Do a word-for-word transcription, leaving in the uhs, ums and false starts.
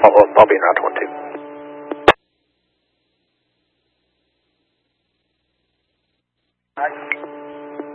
I'll, I'll be in route one two. Hi.